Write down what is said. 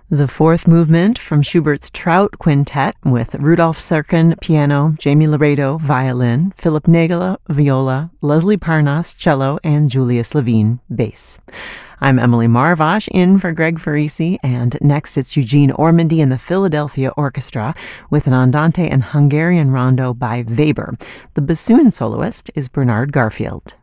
The fourth movement from Schubert's Trout Quintet with Rudolf Serkin, piano, Jamie Laredo, violin, Philip Nagela, viola, Leslie Parnas, cello, and Julius Levine, bass. I'm Emily Marvash, in for Greg Farisi, and next it's Eugene Ormandy and the Philadelphia Orchestra with an Andante and Hungarian rondo by Weber. The bassoon soloist is Bernard Garfield.